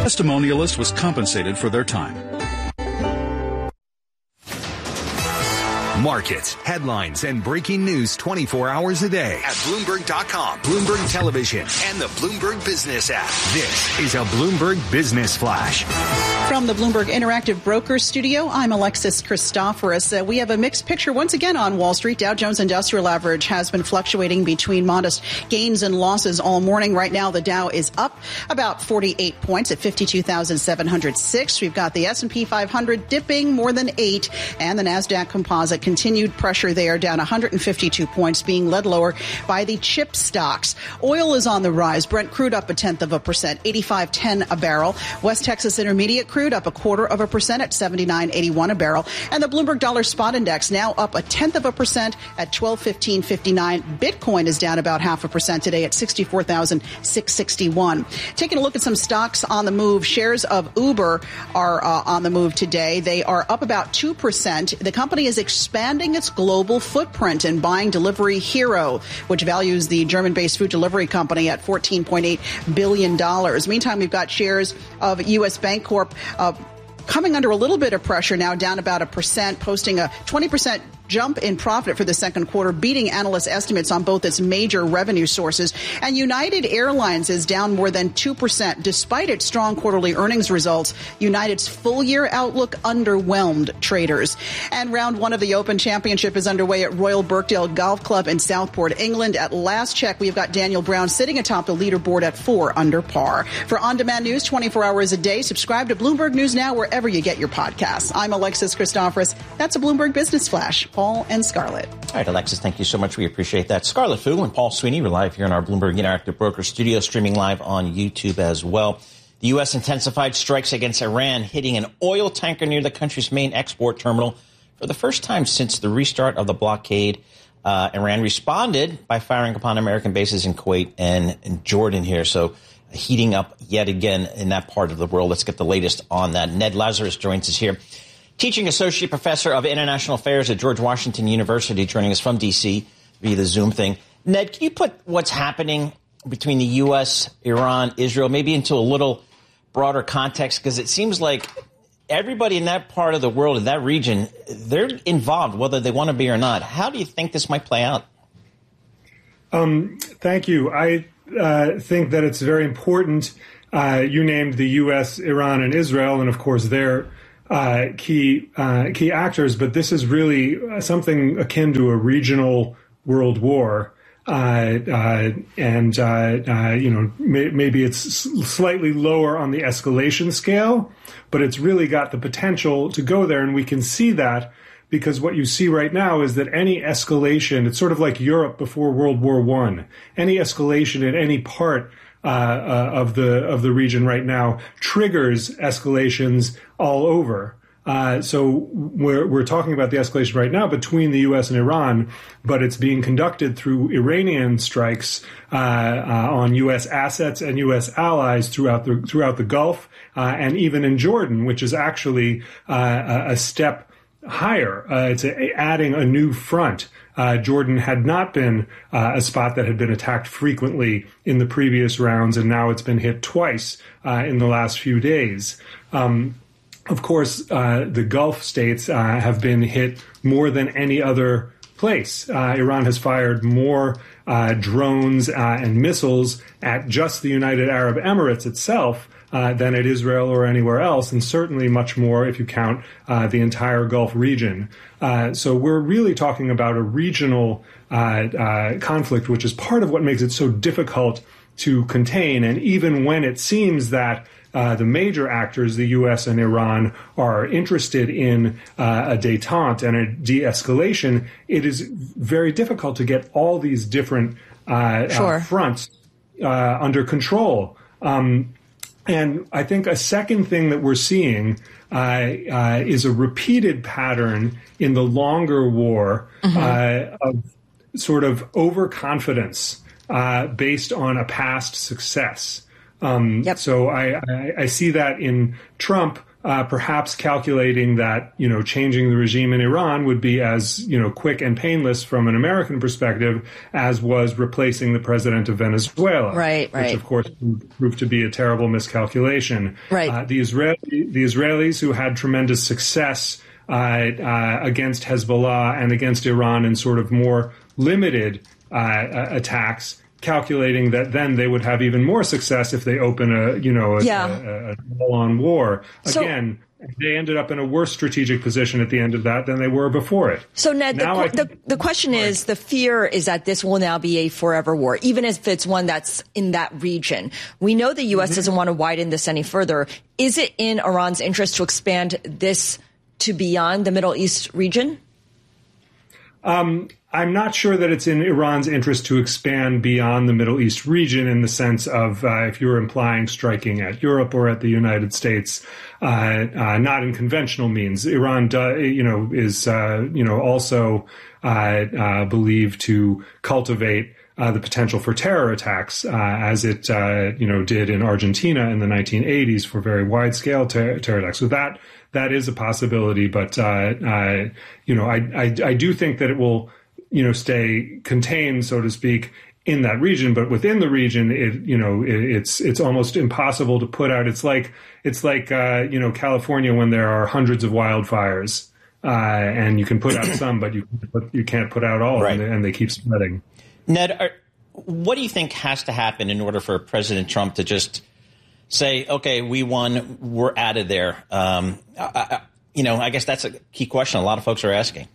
Testimonialist was compensated for their time. Markets, headlines, and breaking news 24 hours a day at Bloomberg.com, Bloomberg Television, and the Bloomberg Business app. This is a Bloomberg Business Flash. From the Bloomberg Interactive Brokers Studio, I'm Alexis Christoforous. We have a mixed picture once again on Wall Street. Dow Jones Industrial Average has been fluctuating between modest gains and losses all morning. Right now, the Dow is up about 48 points at 52,706. We've got the S&P 500 dipping more than 8, and the NASDAQ Composite continued pressure there, down 152 points, being led lower by the chip stocks. Oil is on the rise. Brent crude up 0.1%, 85.10 a barrel. West Texas Intermediate crude up 0.25% at 79.81 a barrel. And the Bloomberg Dollar Spot Index now up 0.1% at 1215.59. Bitcoin is down about 0.5% today at 64,661. Taking a look at some stocks on the move. Shares of Uber are on the move today. They are up about 2%. The company is expanding its global footprint and buying Delivery Hero, which values the German-based food delivery company at $14.8 billion. Meantime, we've got shares of U.S. Bancorp coming under a little bit of pressure now, down about 1%, posting a 20% jump in profit for the second quarter, beating analyst estimates on both its major revenue sources. And United Airlines is down more than 2% despite its strong quarterly earnings results. United's full-year outlook underwhelmed traders. And round one of the Open Championship is underway at Royal Birkdale Golf Club in Southport, England. At last check, we've got Daniel Brown sitting atop the leaderboard at 4 under par. For on-demand news 24 hours a day, subscribe to Bloomberg News Now wherever you get your podcasts. I'm Alexis Christoforous. That's a Bloomberg Business Flash. Paul and Scarlett. All right, Alexis, thank you so much. We appreciate that. Scarlett Fu and Paul Sweeney, we're live here in our Bloomberg Interactive Brokers studio, streaming live on YouTube as well. The U.S. intensified strikes against Iran, hitting an oil tanker near the country's main export terminal for the first time since the restart of the blockade. Iran responded by firing upon American bases in Kuwait and Jordan here. So heating up yet again in that part of the world. Let's get the latest on that. Ned Lazarus joins us here, teaching associate professor of international affairs at George Washington University, joining us from D.C. via the Zoom thing. Ned, can you put what's happening between the U.S., Iran, Israel, maybe into a little broader context? Because it seems like everybody in that part of the world, in that region, they're involved, whether they want to be or not. How do you think this might play out? Thank you. I think that it's very important. You named the U.S., Iran, and Israel, and of course they're key actors, but this is really something akin to a regional world war. Maybe it's slightly lower on the escalation scale, but it's really got the potential to go there. And we can see that because what you see right now is that any escalation, it's sort of like Europe before World War I. Any escalation in any part of the region right now triggers escalations all over. So we're talking about the escalation right now between the U.S. and Iran, but it's being conducted through Iranian strikes on U.S. assets and U.S. allies throughout the Gulf and even in Jordan, which is actually a step higher. It's adding a new front. Jordan had not been a spot that had been attacked frequently in the previous rounds, and now it's been hit twice in the last few days. Of course, the Gulf states have been hit more than any other place. Iran has fired more drones and missiles at just the United Arab Emirates itself than at Israel or anywhere else, and certainly much more if you count the entire Gulf region. So we're really talking about a regional conflict, which is part of what makes it so difficult to contain. And even when it seems that the major actors, the U.S. and Iran, are interested in a détente and a de-escalation, it is very difficult to get all these different fronts under control. And I think a second thing that we're seeing is a repeated pattern in the longer war of sort of overconfidence based on a past success. So I see that in Trump perhaps calculating that, changing the regime in Iran would be as, quick and painless from an American perspective as was replacing the president of Venezuela. Right. Which, of course, proved to be a terrible miscalculation. Right. The Israelis, who had tremendous success against Hezbollah and against Iran in sort of more limited attacks, calculating that then they would have even more success if they open a full-on war. Again, they ended up in a worse strategic position at the end of that than they were before it. So, Ned, the question is, the fear is that this will now be a forever war, even if it's one that's in that region. We know the U.S. doesn't want to widen this any further. Is it in Iran's interest to expand this to beyond the Middle East region? I'm not sure that it's in Iran's interest to expand beyond the Middle East region in the sense of if you're implying striking at Europe or at the United States, not in conventional means. Iran, is also believed to cultivate the potential for terror attacks, as it did in Argentina in the 1980s for very wide scale terror attacks. So that is a possibility, but I do think that it will stay contained, so to speak, in that region. But within the region, it's almost impossible to put out. It's like California when there are hundreds of wildfires, and you can put out some, but you can't put out all, right. and they keep spreading. Ned, what do you think has to happen in order for President Trump to just say, okay, we won, we're out of there? I guess that's a key question a lot of folks are asking.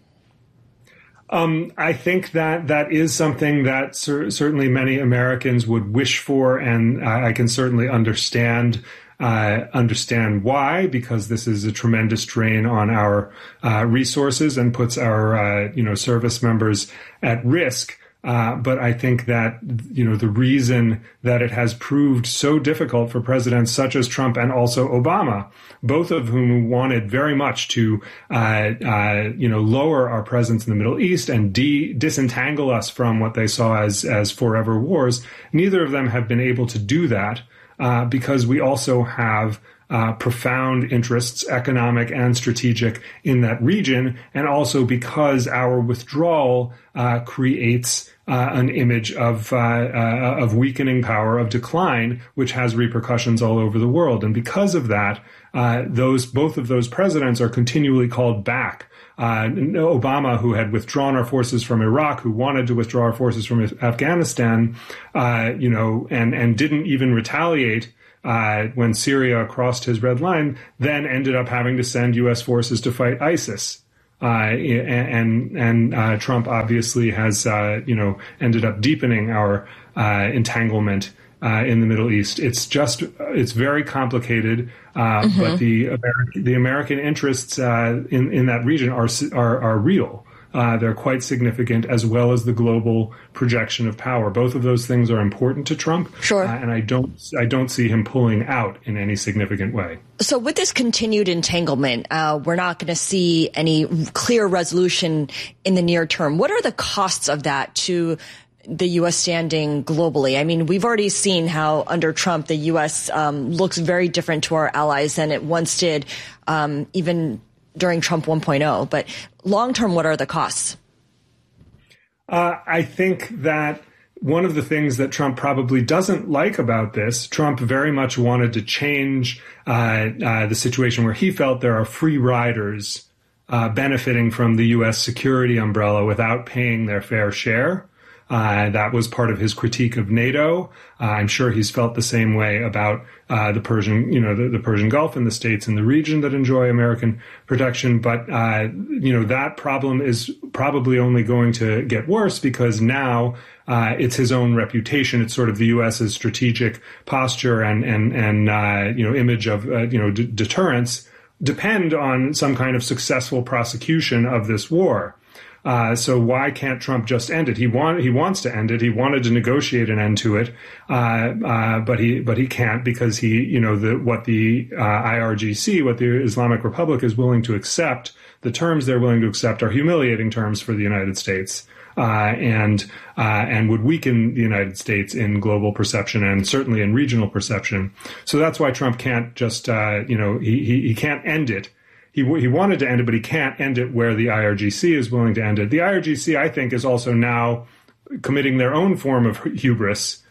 I think that is something that certainly many Americans would wish for, and I can certainly understand why, because this is a tremendous drain on our resources and puts our service members at risk. But I think that, the reason that it has proved so difficult for presidents such as Trump and also Obama, both of whom wanted very much to, lower our presence in the Middle East and disentangle us from what they saw as forever wars, neither of them have been able to do that, because we also have profound interests, economic and strategic, in that region, and also because our withdrawal creates an image of weakening power, of decline, which has repercussions all over the world. And because of that, both of those presidents are continually called back. Obama, who had withdrawn our forces from Iraq, who wanted to withdraw our forces from Afghanistan, and didn't even retaliate when Syria crossed his red line, then ended up having to send U.S. forces to fight ISIS. And Trump obviously has, ended up deepening our entanglement in the Middle East. It's very complicated, but the American interests in that region are real. They're quite significant, as well as the global projection of power. Both of those things are important to Trump. Sure. And I don't see him pulling out in any significant way. So with this continued entanglement, we're not going to see any clear resolution in the near term. What are the costs of that to the U.S. standing globally? I mean, we've already seen how under Trump, the U.S. Looks very different to our allies than it once did, even during Trump 1.0. But long term, what are the costs? I think that one of the things that Trump probably doesn't like about this, Trump very much wanted to change the situation where he felt there are free riders benefiting from the U.S. security umbrella without paying their fair share. That was part of his critique of NATO. I'm sure he's felt the same way about the Persian, the Persian Gulf and the states in the region that enjoy American protection. But that problem is probably only going to get worse, because now it's his own reputation. It's sort of the U.S.'s strategic posture and image of deterrence depend on some kind of successful prosecution of this war. So why can't Trump just end it? He wants to end it. He wanted to negotiate an end to it, but he can't, because what the IRGC, what the Islamic Republic is willing to accept, the terms they're willing to accept are humiliating terms for the United States. and would weaken the United States in global perception and certainly in regional perception. So that's why Trump can't just, he can't end it. He wanted to end it, but he can't end it where the IRGC is willing to end it. The IRGC, I think, is also now committing their own form of hubris.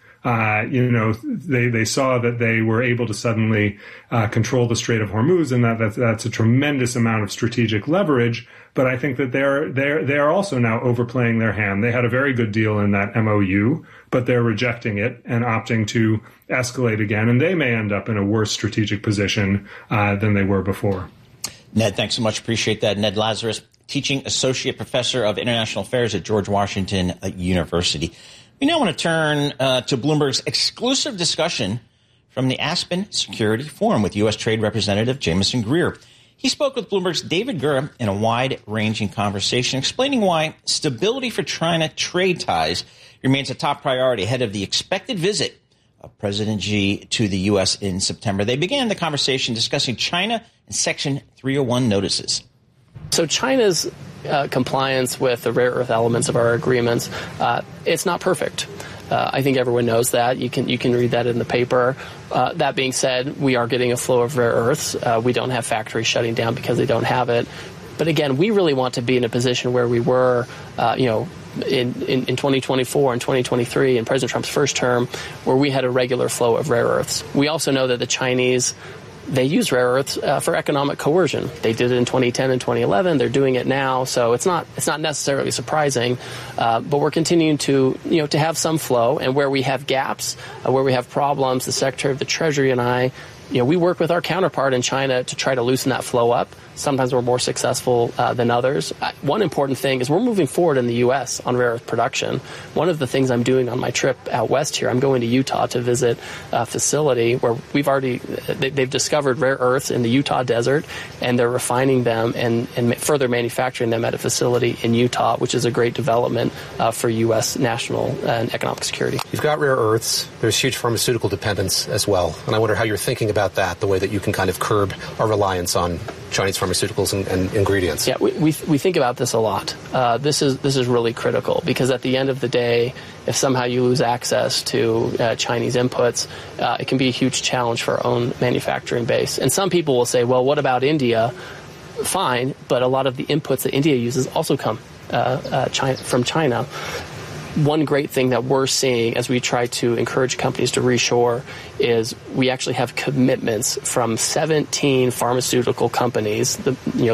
They saw that they were able to suddenly control the Strait of Hormuz, and that's a tremendous amount of strategic leverage. But I think that they are also now overplaying their hand. They had a very good deal in that MOU, but they're rejecting it and opting to escalate again, and they may end up in a worse strategic position than they were before. Ned, thanks so much. Appreciate that. Ned Lazarus, teaching associate professor of international affairs at George Washington University. We now want to turn to Bloomberg's exclusive discussion from the Aspen Security Forum with U.S. Trade Representative Jamieson Greer. He spoke with Bloomberg's David Gura in a wide-ranging conversation, explaining why stability for China trade ties remains a top priority ahead of the expected visit of President Xi to the U.S. in September. They began the conversation discussing China and Section 301 notices. So China's compliance with the rare earth elements of our agreements, it's not perfect. I think everyone knows that. You can read that in the paper. That being said, we are getting a flow of rare earths. We don't have factories shutting down because they don't have it. But again, we really want to be in a position where we were, in 2024 and 2023 in President Trump's first term, where we had a regular flow of rare earths. We also know that the Chinese, they use rare earths for economic coercion. They did it in 2010 and 2011. They're doing it now, so it's not necessarily surprising. But we're continuing to have some flow, and where we have gaps, where we have problems, the Secretary of the Treasury and I, we work with our counterpart in China to try to loosen that flow up. Sometimes we're more successful than others. One important thing is we're moving forward in the U.S. on rare earth production. One of the things I'm doing on my trip out west here, I'm going to Utah to visit a facility where they've discovered rare earths in the Utah desert, and they're refining them and further manufacturing them at a facility in Utah, which is a great development for U.S. national and economic security. You've got rare earths. There's huge pharmaceutical dependence as well. And I wonder how you're thinking about that, the way that you can kind of curb our reliance on Chinese pharmaceuticals and ingredients. Yeah, we think about this a lot. This is really critical because at the end of the day, if somehow you lose access to Chinese inputs, it can be a huge challenge for our own manufacturing base. And some people will say, well, what about India? Fine, but a lot of the inputs that India uses also come from China. One great thing that we're seeing as we try to encourage companies to reshore is we actually have commitments from 17 pharmaceutical companies, the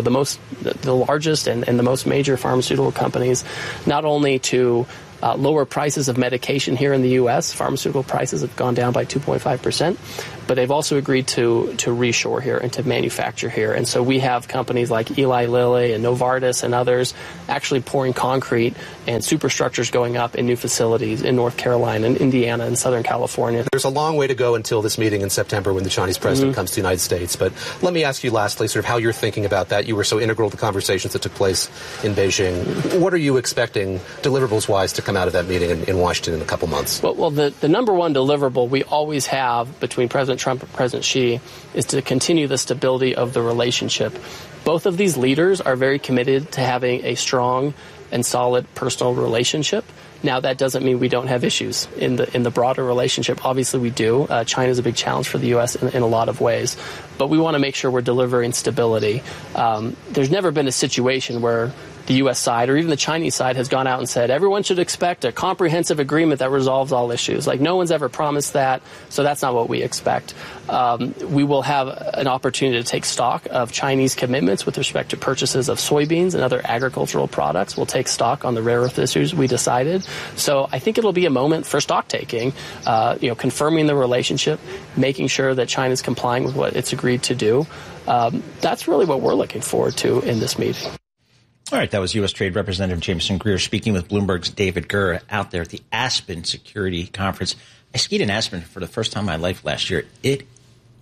largest and the most major pharmaceutical companies, not only to lower prices of medication here in the U.S. Pharmaceutical prices have gone down by 2.5%, but they've also agreed to reshore here and to manufacture here. And so we have companies like Eli Lilly and Novartis and others actually pouring concrete and superstructures going up in new facilities in North Carolina and Indiana and Southern California. There's a long way to go until this meeting in September when the Chinese president comes to the United States. But let me ask you lastly sort of how you're thinking about that. You were so integral to the conversations that took place in Beijing. What are you expecting deliverables-wise to come out of that meeting in Washington in a couple months? Well, the number one deliverable we always have between President Trump and President Xi is to continue the stability of the relationship. Both of these leaders are very committed to having a strong and solid personal relationship. Now, that doesn't mean we don't have issues in the broader relationship. Obviously, we do. China is a big challenge for the U.S. in a lot of ways. But we want to make sure we're delivering stability. There's never been a situation where the U.S. side or even the Chinese side has gone out and said everyone should expect a comprehensive agreement that resolves all issues. Like, no one's ever promised that, so that's not what we expect. We will have an opportunity to take stock of Chinese commitments with respect to purchases of soybeans and other agricultural products. We'll take stock on the rare earth issues we decided. So I think it'll be a moment for stock taking, confirming the relationship, making sure that China's complying with what it's agreed to do. That's really what we're looking forward to in this meeting. All right, that was U.S. Trade Representative Jamieson Greer speaking with Bloomberg's David Gura out there at the Aspen Security Conference. I skied in Aspen for the first time in my life last year. It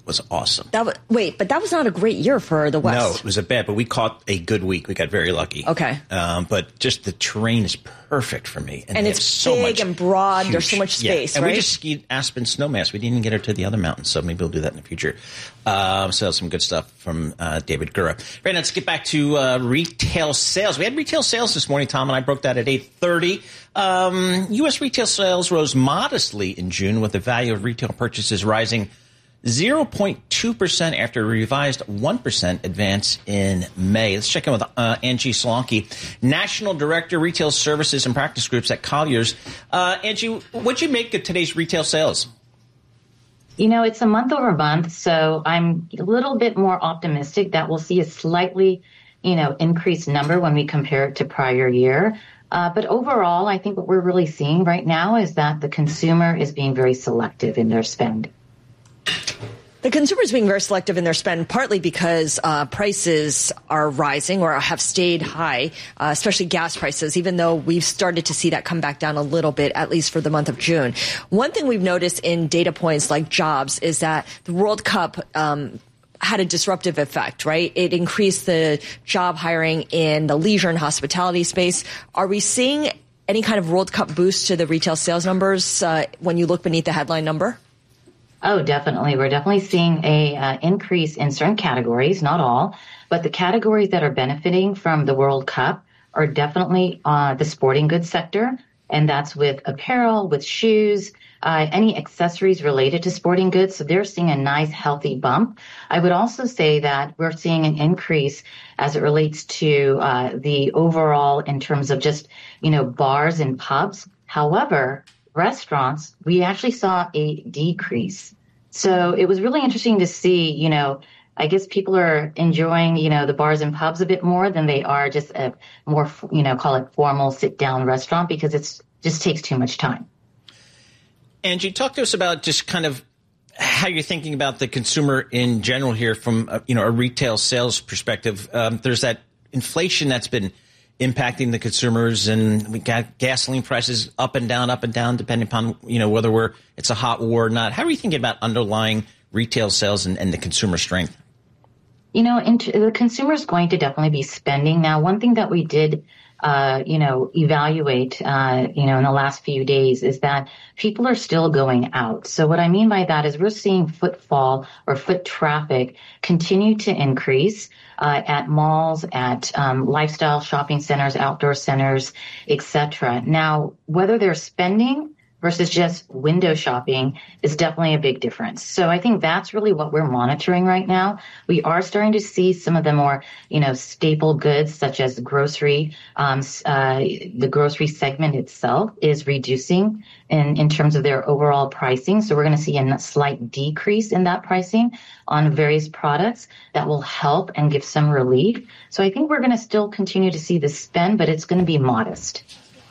was awesome. But that was not a great year for the West. No, it was but we caught a good week. We got very lucky. Okay. But just the terrain is perfect for me. And it's so big and broad. There's so much space, and right? we just skied Aspen Snowmass. We didn't even get her to the other mountains, so maybe we'll do that in the future. So some good stuff from David Gura. Right, let's get back to retail sales. We had retail sales this morning, Tom, and I broke that at 8:30. U.S. retail sales rose modestly in June, with the value of retail purchases rising 0.2% after a revised 1% advance in May. Let's check in with Angie Solanki, National Director, Retail Services and Practice Groups at Colliers. Angie, what'd you make of today's retail sales? It's a month over month, so I'm a little bit more optimistic that we'll see a slightly, increased number when we compare it to prior year. But overall, I think what we're really seeing right now is that the consumer is being very selective in their spend. The consumer is being very selective in their spend, partly because prices are rising or have stayed high, especially gas prices, even though we've started to see that come back down a little bit, at least for the month of June. One thing we've noticed in data points like jobs is that the World Cup had a disruptive effect, right? It increased the job hiring in the leisure and hospitality space. Are we seeing any kind of World Cup boost to the retail sales numbers when you look beneath the headline number? Oh, definitely. We're definitely seeing a increase in certain categories, not all, but the categories that are benefiting from the World Cup are definitely the sporting goods sector, and that's with apparel, with shoes, any accessories related to sporting goods. So they're seeing a nice, healthy bump. I would also say that we're seeing an increase as it relates to the overall in terms of just, bars and pubs. However, restaurants, we actually saw a decrease. So it was really interesting to see, I guess people are enjoying, the bars and pubs a bit more than they are just a more, call it formal sit-down restaurant, because it's just takes too much time. Angie, talk to us about just kind of how you're thinking about the consumer in general here from, a retail sales perspective. There's that inflation that's been impacting the consumers, and we got gasoline prices up and down, depending upon, whether it's a hot war or not. How are you thinking about underlying retail sales and the consumer strength? The consumer is going to definitely be spending. Now, one thing that we did, evaluate, in the last few days is that people are still going out. So what I mean by that is we're seeing footfall or foot traffic continue to increase at malls, at lifestyle shopping centers, outdoor centers, etc. Now, whether they're spending versus just window shopping is definitely a big difference. So I think that's really what we're monitoring right now. We are starting to see some of the more, staple goods such as grocery. The grocery segment itself is reducing in terms of their overall pricing. So we're going to see a slight decrease in that pricing on various products that will help and give some relief. So I think we're going to still continue to see the spend, but it's going to be modest.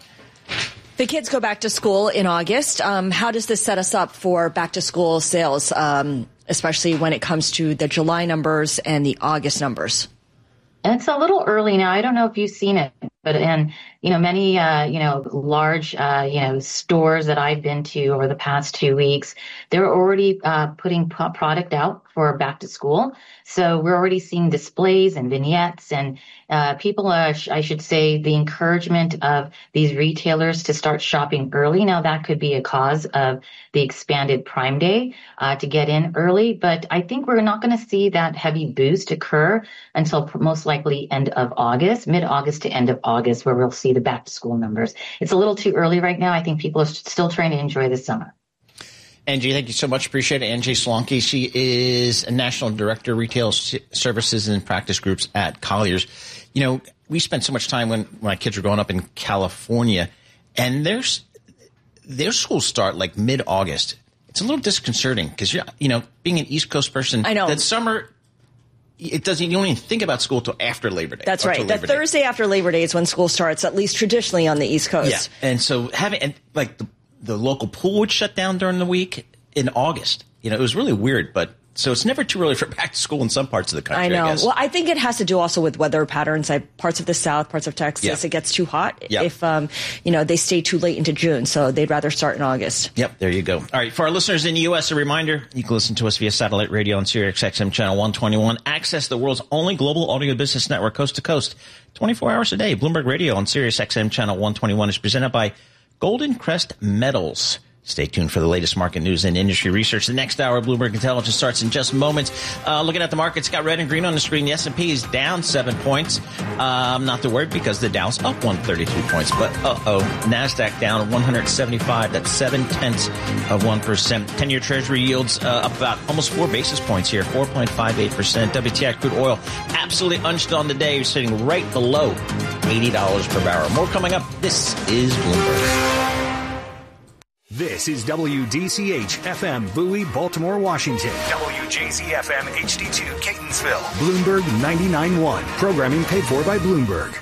The kids go back to school in August. How does this set us up for back to school sales, especially when it comes to the July numbers and the August numbers? It's a little early now. I don't know if you've seen it, but in, many, large, stores that I've been to over the past 2 weeks, they're already putting product out for back to school. So we're already seeing displays and vignettes and people, I should say, the encouragement of these retailers to start shopping early. Now, that could be a cause of the expanded Prime Day to get in early. But I think we're not going to see that heavy boost occur until most likely end of August, mid-August to end of August, where we'll see the back to school numbers. It's a little too early right now. I think people are still trying to enjoy the summer. Angie, thank you so much. Appreciate it. Angie Solanki, she is a National Director, Retail Services and Practice Groups at Colliers. We spent so much time when my kids were growing up in California, and their schools start like mid-August. It's a little disconcerting because, being an East Coast person, I know that summer, you don't even think about school till after Labor Day. That's right. That Thursday after Labor Day is when school starts, at least traditionally on the East Coast. Yeah. And so the local pool would shut down during the week in August. It was really weird, but So it's never too early for back to school in some parts of the country, I know. I guess. Well, I think it has to do also with weather patterns. Parts of the South, parts of Texas, it gets too hot if, they stay too late into June. So they'd rather start in August. Yep, there you go. All right, for our listeners in the U.S., a reminder, you can listen to us via satellite radio on SiriusXM Channel 121. Access the world's only global audio business network coast to coast, 24 hours a day. Bloomberg Radio on SiriusXM Channel 121 is presented by Golden Crest Metals. Stay tuned for the latest market news and industry research. The next hour of Bloomberg Intelligence starts in just moments. Looking at the markets, got red and green on the screen. The S&P is down 7 points. Not too worried because the Dow's up 132 points. But, NASDAQ down 175. That's 0.7%. 10-year Treasury yields up about almost 4 basis points here, 4.58%. WTI crude oil absolutely unched on the day. You're sitting right below $80 per barrel. More coming up. This is Bloomberg. This is WDCH-FM, Bowie, Baltimore, Washington. WJZ-FM, HD2, Catonsville. Bloomberg 99.1. Programming paid for by Bloomberg.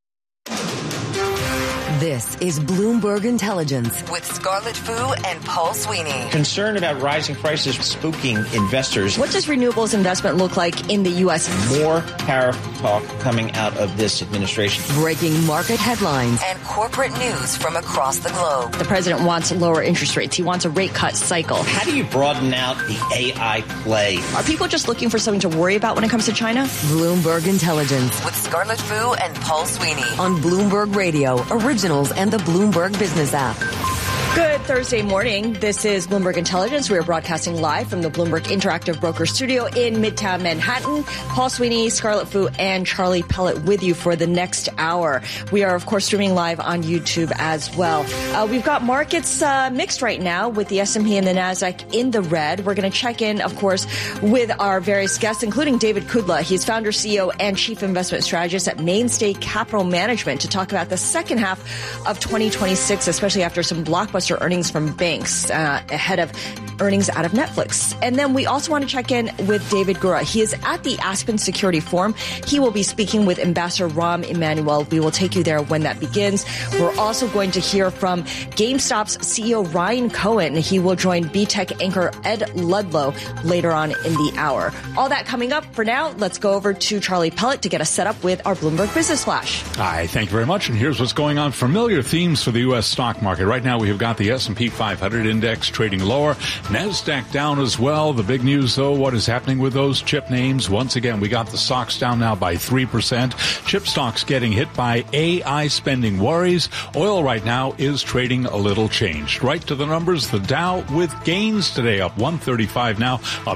This is Bloomberg Intelligence with Scarlett Fu and Paul Sweeney. Concern about rising prices spooking investors. What does renewables investment look like in the U.S.? More tariff talk coming out of this administration. Breaking market headlines and corporate news from across the globe. The president wants lower interest rates. He wants a rate cut cycle. How do you broaden out the AI play? Are people just looking for something to worry about when it comes to China? Bloomberg Intelligence with Scarlett Fu and Paul Sweeney on Bloomberg Radio, Originals and the Bloomberg Business app. Good Thursday morning. This is Bloomberg Intelligence. We are broadcasting live from the Bloomberg Interactive Broker Studio in Midtown Manhattan. Paul Sweeney, Scarlett Fu, and Charlie Pellet with you for the next hour. We are, of course, streaming live on YouTube as well. We've got markets mixed right now with the S&P and the NASDAQ in the red. We're going to check in, of course, with our various guests, including David Kudla. He's founder, CEO, and chief investment strategist at Mainstay Capital Management to talk about the second half of 2026, especially after some blockbuster earnings from banks ahead of earnings out of Netflix. And then we also want to check in with David Gura. He is at the Aspen Security Forum. He will be speaking with Ambassador Rahm Emanuel. We will take you there when that begins. We're also going to hear from GameStop's CEO Ryan Cohen. He will join BTech anchor Ed Ludlow later on in the hour. All that coming up. For now, let's go over to Charlie Pellet to get us set up with our Bloomberg Business Flash. Hi, thank you very much. And here's what's going on. Familiar themes for the U.S. stock market. Right now, we have got the S&P 500 index trading lower. NASDAQ down as well. The big news, though, what is happening with those chip names? Once again, we got the stocks down now by 3%. Chip stocks getting hit by AI spending worries. Oil right now is trading a little changed. Right to the numbers, the Dow with gains today, up 135 now, up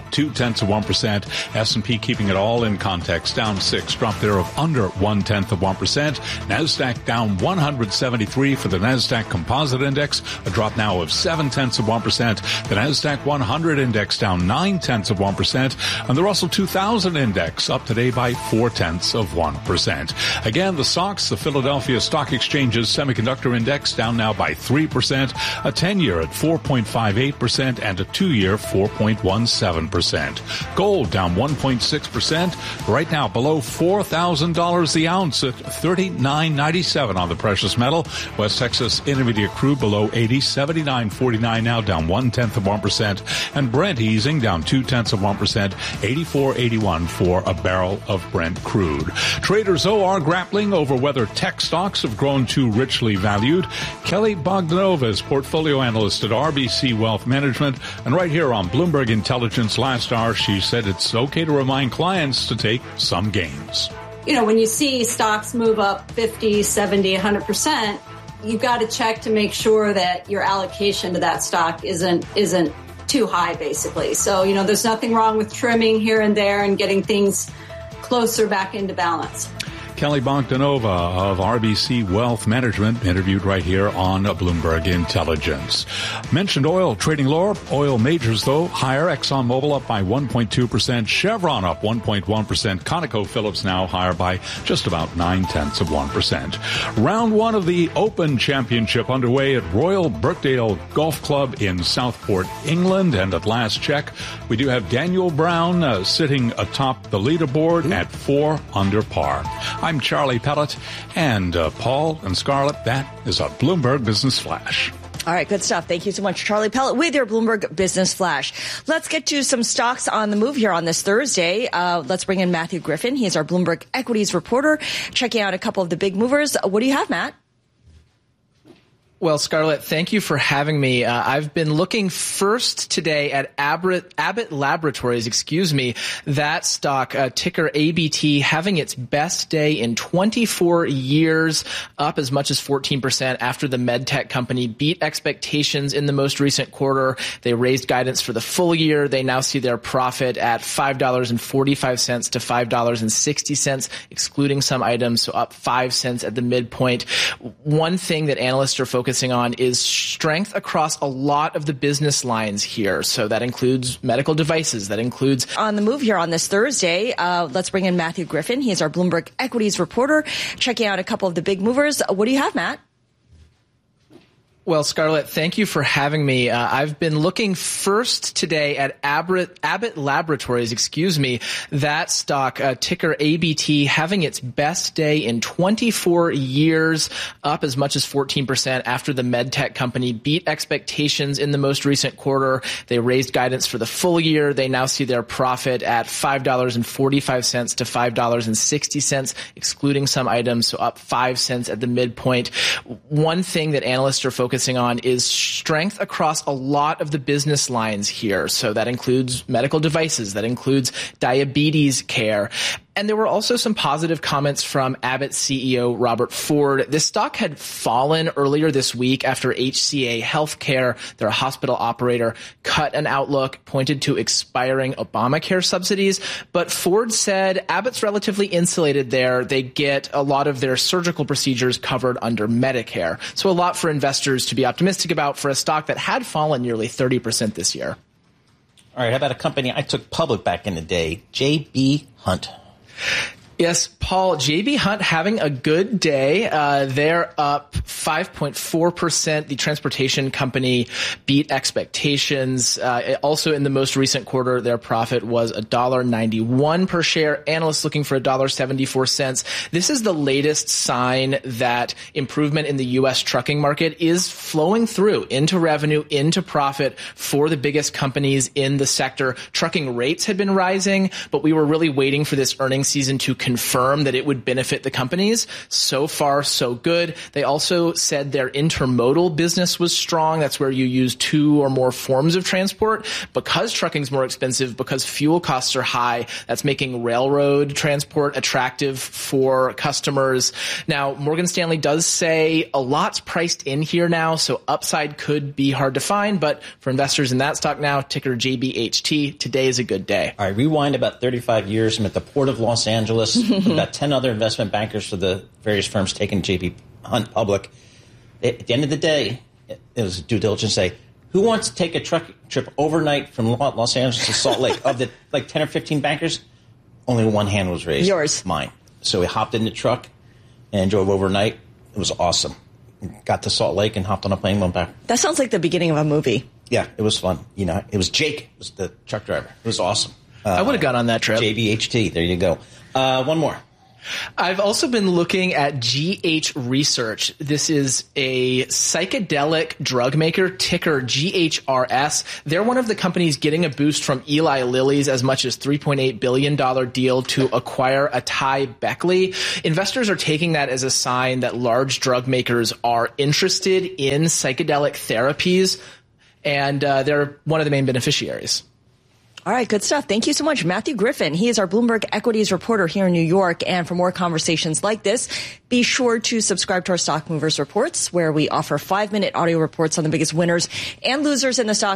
0.2%. S&P keeping it all in context, down 6, drop there of under 0.1%. NASDAQ down 173 for the NASDAQ Composite Index, a drop now of 0.7%. The NASDAQ 100 Index down 0.9%. And the Russell 2000 Index up today by 0.4%. Again, the stocks, the Philadelphia Stock Exchange's Semiconductor Index down now by 3%, a 10-year at 4.58% and a 2-year 4.17%. Gold down 1.6%, right now below $4,000 the ounce at $39.97 on the precious metal. West Texas Intermediate crude below 80, 79.49 now, down 0.1%. And Brent easing down 0.2%, 84.81 for a barrel of Brent crude. Traders, though, are grappling over whether tech stocks have grown too richly valued. Kelly Bogdanova is portfolio analyst at RBC Wealth Management. And right here on Bloomberg Intelligence last hour, she said it's okay to remind clients to take some gains. You know, when you see stocks move up 50, 70, 100%, you've got to check to make sure that your allocation to that stock isn't too high, basically. So, you know, there's nothing wrong with trimming here and there and getting things closer back into balance. Kelly Bogdanova of RBC Wealth Management, interviewed right here on Bloomberg Intelligence. Mentioned oil trading lower. Oil majors, though, higher. ExxonMobil up by 1.2%. Chevron up 1.1%. ConocoPhillips now higher by just about 0.9%. Round one of the Open Championship underway at Royal Birkdale Golf Club in Southport, England. And at last check, we do have Daniel Brown sitting atop the leaderboard at 4 under par. I'm Charlie Pellet, and Paul and Scarlett, that is a Bloomberg Business Flash. All right, good stuff. Thank you so much, Charlie Pellet, with your Bloomberg Business Flash. Let's get to some stocks on the move here on this Thursday. Let's bring in Matthew Griffin. He is our Bloomberg Equities reporter, checking out a couple of the big movers. What do you have, Matt? Well, Scarlett, thank you for having me. I've been looking first today at Abbott Laboratories, that stock, ticker ABT, having its best day in 24 years, up as much as 14% after the medtech company beat expectations in the most recent quarter. They raised guidance for the full year. They now see their profit at $5.45 to $5.60, excluding some items, so up 5 cents at the midpoint. One thing that analysts are focusing on is strength across a lot of the business lines here. So that includes medical devices. That includes... On the move here on this Thursday, let's bring in Matthew Griffin. He is our Bloomberg Equities reporter, checking out a couple of the big movers. What do you have, Matt? Well, Scarlett, thank you for having me. I've been looking first today at Abbott Laboratories, that stock, ticker ABT, having its best day in 24 years, up as much as 14% after the medtech company beat expectations in the most recent quarter. They raised guidance for the full year. They now see their profit at $5.45 to $5.60, excluding some items, so up 5 cents at the midpoint. One thing that analysts are focusing on is strength across a lot of the business lines here. So that includes medical devices, that includes diabetes care. And there were also some positive comments from Abbott CEO Robert Ford. This stock had fallen earlier this week after HCA Healthcare, their hospital operator, cut an outlook, pointed to expiring Obamacare subsidies. But Ford said Abbott's relatively insulated there. They get a lot of their surgical procedures covered under Medicare. So a lot for investors to be optimistic about for a stock that had fallen nearly 30% this year. All right, how about a company I took public back in the day, J.B. Hunt? Yes, Paul, J.B. Hunt having a good day. They're up 5.4%. The transportation company beat expectations. Also in the most recent quarter, their profit was $1.91 per share. Analysts looking for $1.74. This is the latest sign that improvement in the U.S. trucking market is flowing through into revenue, into profit for the biggest companies in the sector. Trucking rates had been rising, but we were really waiting for this earnings season to confirm that it would benefit the companies. So far, so good. They also said their intermodal business was strong. That's where you use two or more forms of transport. Because trucking's more expensive, because fuel costs are high, that's making railroad transport attractive for customers. Now, Morgan Stanley does say a lot's priced in here now, so upside could be hard to find. But for investors in that stock now, ticker JBHT, today is a good day. All right, rewind about 35 years. I'm at the Port of Los Angeles. About 10 other investment bankers for the various firms taking J.B. Hunt public. At the end of the day, it was a due diligence day. Who wants to take a truck trip overnight from Los Angeles to Salt Lake? Of the 10 or 15 bankers, only one hand was raised. Yours. Mine. So we hopped in the truck and drove overnight. It was awesome. Got to Salt Lake and hopped on a plane and went back. That sounds like the beginning of a movie. Yeah, it was fun. You know, it was Jake, was the truck driver. It was awesome. I would have gone on that trip. JBHT. There you go. One more. I've also been looking at GH Research. This is a psychedelic drug maker, ticker GHRS. They're one of the companies getting a boost from Eli Lilly's as much as $3.8 billion deal to acquire Atai Beckley. Investors are taking that as a sign that large drug makers are interested in psychedelic therapies, and they're one of the main beneficiaries. All right, good stuff. Thank you so much, Matthew Griffin. He is our Bloomberg Equities reporter here in New York. And for more conversations like this, be sure to subscribe to our Stock Movers Reports, where we offer 5-minute audio reports on the biggest winners and losers in the stock